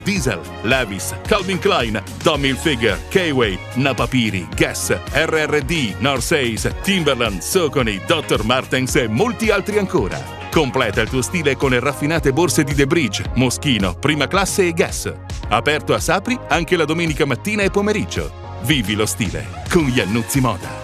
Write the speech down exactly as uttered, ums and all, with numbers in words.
Diesel, Levi's, Calvin Klein, Tommy Hilfiger, K-Way, Napapiri, Guess, R R D, North Face, Timberland, Saucony, doctor Martens e molti altri ancora. Completa il tuo stile con le raffinate borse di The Bridge, Moschino, Prima Classe e Guess. Aperto a Sapri anche la domenica mattina e pomeriggio. Vivi lo stile con Iannuzzi Moda.